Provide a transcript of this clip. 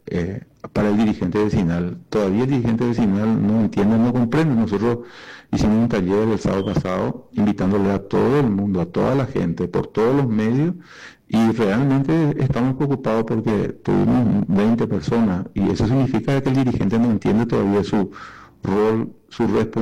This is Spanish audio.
para el dirigente vecinal. Todavía el dirigente vecinal no entiende, no comprende. Nosotros hicimos un taller el sábado pasado invitándole a todo el mundo, a toda la gente, por todos los medios, y realmente estamos preocupados porque tuvimos 20 personas y eso significa que el dirigente no entiende todavía su rol, su responsabilidad